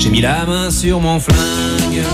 J'ai mis la main sur mon flingue.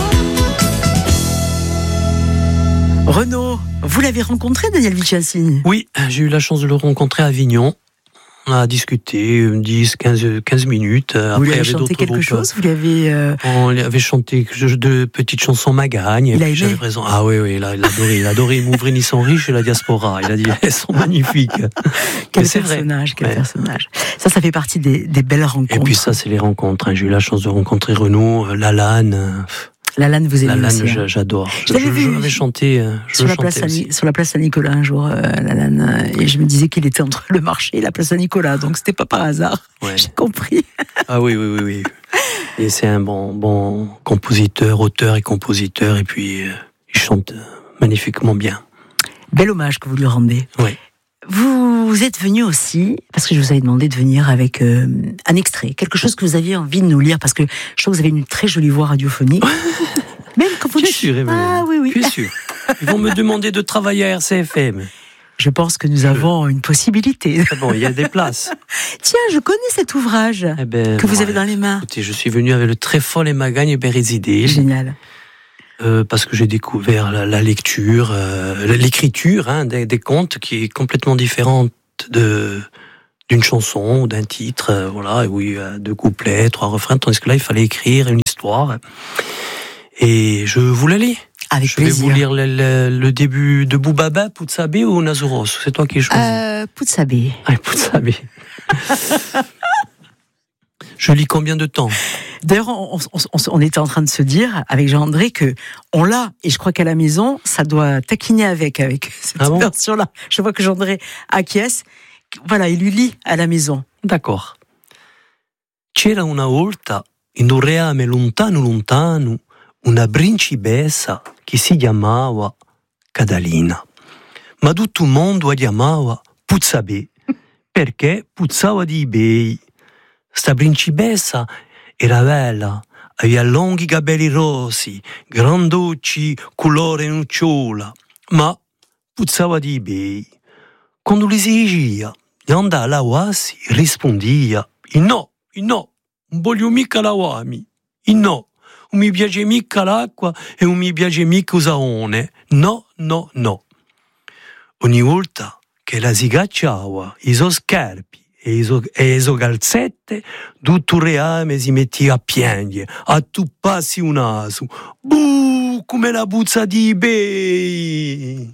Renaud, vous l'avez rencontré, Daniel Vincenzi ? Oui, j'ai eu la chance de le rencontrer à Avignon. On a discuté 10-15 minutes. Vous Après, lui il y avez avait chanté d'autres quelque groupes. chose ? Vous lui avez... On lui avait chanté de petites chansons magagne. Il a aimé ? J'avais raison. Ah oui, il a adoré. Il a adoré Mouvrini sont riches et la diaspora. Il a dit, elles sont magnifiques. Quel c'est personnage, vrai. quel Ouais. personnage. Ça fait partie des belles rencontres. Et puis ça, c'est les rencontres. J'ai eu la chance de rencontrer Renaud, Lalanne. Lalanne, vous aimez aussi. J'adore. Je l'avais vu l'avais chanté. sur la place Saint-Nicolas un jour, Lalanne, et je me disais qu'il était entre le marché et la place Saint-Nicolas, donc c'était pas par hasard. Ouais. J'ai compris. Ah oui. Et c'est un bon compositeur, auteur et compositeur, et puis il chante magnifiquement bien. Bel hommage que vous lui rendez. Oui. Vous êtes venu aussi, parce que je vous avais demandé de venir avec un extrait, quelque chose que vous aviez envie de nous lire, parce que je trouve que vous avez une très jolie voix radiophonique. Même quand vous Bien sûr, Ah oui. Bien sûr. Ils vont me demander de travailler à RCFM. Je pense que nous avons une possibilité. Ah bon, il y a des places. Tiens, je connais cet ouvrage que vous avez dans les mains. Écoutez, je suis venu avec le très folle et magagne Bérézidé. Génial. Parce que j'ai découvert la lecture, l'écriture des contes qui est complètement différente d'une chanson ou d'un titre, voilà, où il y a 2 couplets, 3 refrains, tandis que là il fallait écrire une histoire. Et je vous la lis. Avec Je vais plaisir. vous lire le début de Boubaba, Poutsabé ou Nazuros. C'est toi qui choisis. Poutsabé. Ah, Poutsabé. Je lis combien de temps ? D'ailleurs, on était en train de se dire, avec Jean-André, que on l'a, et je crois qu'à la maison, ça doit taquiner avec cette version-là. Je vois que Jean-André acquiesce. Voilà, il lui lit à la maison. D'accord. C'era una volta, in un reame lontano lontano, una principessa che si chiamava Catalina. Ma tutto il mondo la chiamava Poutsabé, perché puzzava di bei. Sta principessa era bella, aveva lunghi capelli rossi, granducci, colore nocciola, ma puzzava di bei. Quando le si diceva di andare alla oasi, rispondia, no, non voglio mica la uami, no, non mi piace mica l'acqua e non mi piace mica il saone, no. Ogni volta che la si cacciava i suoi scarpi e i suoi calzette, tutto il reame si metteva a piangere, a tupparsi un naso. Buh, come la puzza di bei!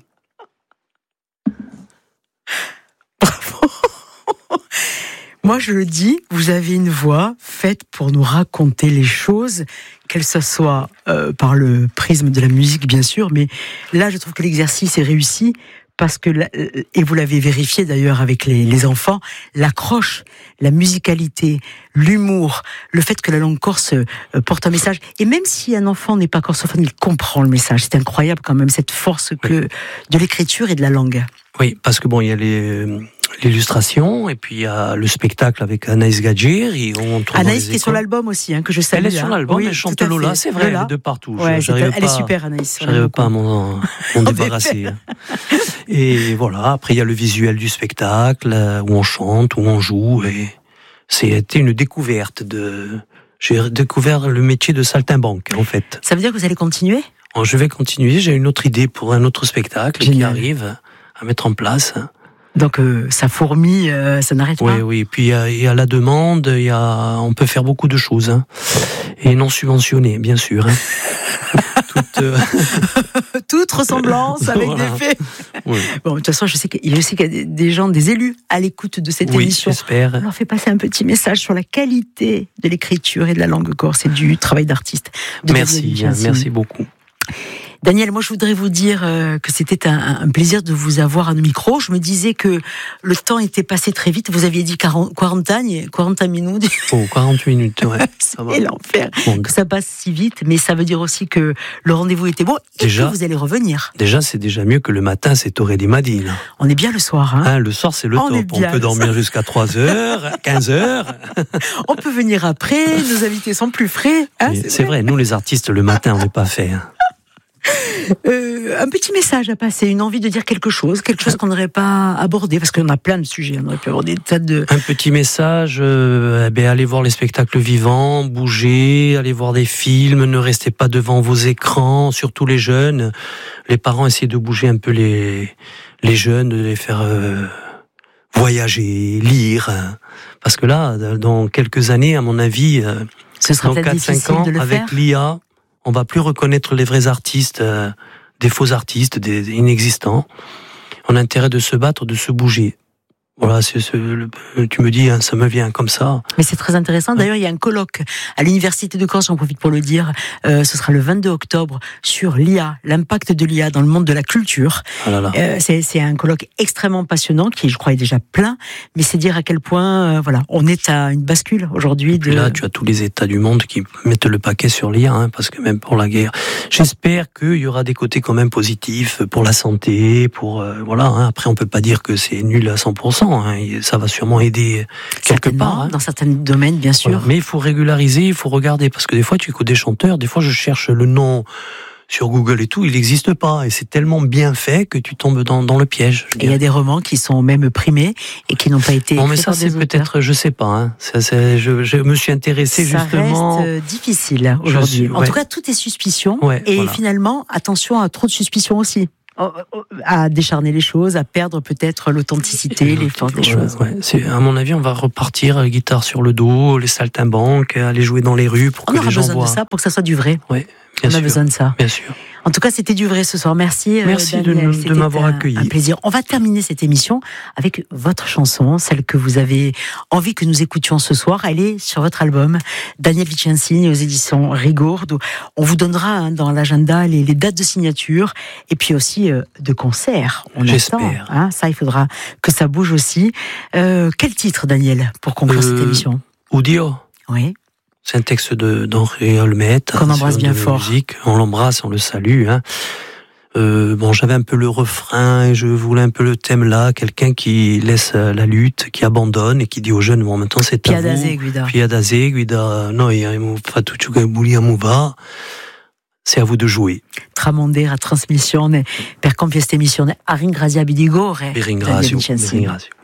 Bravo. Moi, je le dis, vous avez une voix faite pour nous raconter les choses, qu'elles soient par le prisme de la musique, bien sûr, mais là, je trouve que l'exercice est réussi parce que, et vous l'avez vérifié d'ailleurs avec les enfants, l'accroche, la musicalité, l'humour, le fait que la langue corse porte un message, et même si un enfant n'est pas corsophone, il comprend le message. C'est incroyable quand même, cette force que de l'écriture et de la langue. Oui, parce que bon, il y a l'illustration, et puis il y a le spectacle avec Anaïs Gadjir. Anaïs qui est sur l'album aussi, que je salue. Elle est sur l'album, oui, elle chante Lola, c'est vrai, elle est de partout. Ouais, elle est super, Anaïs. J'arrive pas à m'en débarrasser. Et voilà, après il y a le visuel du spectacle, où on chante, où on joue, et c'était une découverte J'ai découvert le métier de saltimbanque, en fait. Ça veut dire que vous allez continuer ? Je vais continuer, j'ai une autre idée pour un autre spectacle qui arrive à mettre en place. Donc ça fourmille, ça n'arrête pas. Oui. Puis il y a la demande, on peut faire beaucoup de choses, et non subventionnées, bien sûr. Toute ressemblance avec des faits. Oui. Bon, de toute façon, je sais qu'il y a des gens, des élus à l'écoute de cette émission. J'espère. On leur fait passer un petit message sur la qualité de l'écriture et de la langue corse et du travail d'artiste. Merci beaucoup. Daniel, moi je voudrais vous dire que c'était un plaisir de vous avoir à nos micros. Je me disais que le temps était passé très vite. Vous aviez dit 40 minutes. Oh, 40 minutes, ouais. C'est l'enfer que ça passe si vite, mais ça veut dire aussi que le rendez-vous était beau et que vous allez revenir. Déjà, c'est déjà mieux que le matin, c'est Aurélie Madine. On est bien le soir. Le soir, c'est le top. On peut dormir jusqu'à 3h, 15h. On peut venir après, nos invités sont plus frais. C'est vrai, nous les artistes, le matin, on n'est pas fait. Un petit message à passer, une envie de dire quelque chose qu'on n'aurait pas abordé, parce qu'on a plein de sujets, on aurait pu aborder des tas de... Un petit message, allez voir les spectacles vivants, bougez, allez voir des films, ne restez pas devant vos écrans, surtout les jeunes. Les parents essaient de bouger un peu les jeunes, de les faire voyager, lire. Parce que là, dans quelques années, à mon avis, ce sera dans peut-être 4-5 ans, de le avec faire. l'IA, on va plus reconnaître les vrais artistes, des faux artistes, des inexistants. On a intérêt de se battre, de se bouger. Voilà, tu me dis, hein, ça me vient comme ça. Mais c'est très intéressant. D'ailleurs, il y a un colloque à l'Université de Corse, j'en profite pour le dire, ce sera le 22 octobre, sur l'IA, l'impact de l'IA dans le monde de la culture. Ah là là. C'est un colloque extrêmement passionnant, qui, je crois, est déjà plein, mais c'est dire à quel point, on est à une bascule aujourd'hui. Et là, tu as tous les États du monde qui mettent le paquet sur l'IA, hein, parce que même pour la guerre, j'espère qu'il y aura des côtés quand même positifs pour la santé, voilà. Hein, après, on peut pas dire que c'est nul à 100%. Ça va sûrement aider quelque part. Hein. Dans certains domaines, bien sûr. Voilà. Mais il faut régulariser, il faut regarder, parce que des fois, tu écoutes des chanteurs, des fois, je cherche le nom sur Google et tout, il n'existe pas. Et c'est tellement bien fait que tu tombes dans le piège. Et il y a des romans qui sont même primés et qui n'ont pas été écrits mais ça, par des c'est peut-être, je sais pas. Hein. Je me suis intéressé justement. Ça reste difficile aujourd'hui. En tout cas, tout est suspicion. Et finalement, attention à trop de suspicion aussi. À décharner les choses, à perdre peut-être l'authenticité, les forces des choses. À mon avis, on va repartir guitare sur le dos, les saltimbanques, aller jouer dans les rues pour que les gens voient. On aura besoin de ça pour que ça soit du vrai. Ouais, on a besoin de ça. Bien sûr. En tout cas, c'était du vrai ce soir. Merci Daniel, de m'avoir accueilli. Un plaisir. On va terminer cette émission avec votre chanson, celle que vous avez envie que nous écoutions ce soir. Elle est sur votre album, Daniel Vicencini, aux éditions Rigaud. On vous donnera dans l'agenda les dates de signature et puis aussi de concerts. J'espère. Ça, il faudra que ça bouge aussi. Quel titre, Daniel, pour conclure cette émission? Udio. Oui. C'est un texte d'Henri Olmet. Qu'on embrasse bien fort. Musique. On l'embrasse, on le salue. Hein. J'avais un peu le refrain et je voulais un peu le thème là. Quelqu'un qui laisse la lutte, qui abandonne et qui dit aux jeunes, bon, maintenant c'est à vous. Piadase, guida, noi fatto ciò che vogliamo va. C'est à vous de jouer. Tramandere a trasmissione per compiere questa emissione a ringraziare Bidigore. Vi ringrazio.